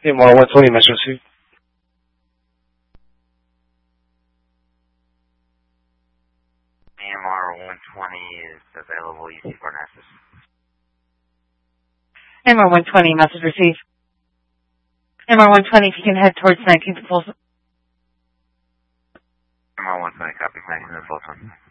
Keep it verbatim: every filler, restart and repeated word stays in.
M R one twenty, message received. M R one twenty is available, U C four Nexus. M R one twenty, message received. M R one twenty, if you can head towards nineteenth and Folsom. M R one twenty, copy, nineteenth and Folsom.